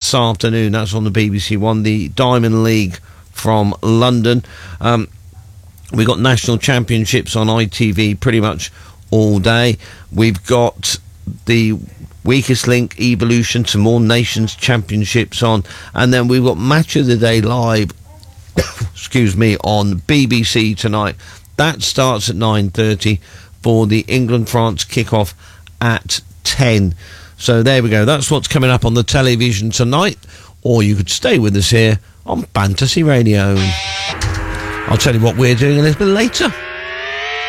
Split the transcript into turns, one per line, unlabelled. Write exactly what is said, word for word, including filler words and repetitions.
this afternoon. That's on the B B C One, the Diamond League from London. Um, we've got national championships on I T V pretty much all day. We've got the Weakest Link Evolution, some more Nations Championships on, and then we've got Match of the Day live excuse me, on B B C tonight. That starts at nine thirty for the England-France kickoff at ten. So there we go. That's what's coming up on the television tonight. Or you could stay with us here on Fantasy Radio. I'll tell you what we're doing a little bit later.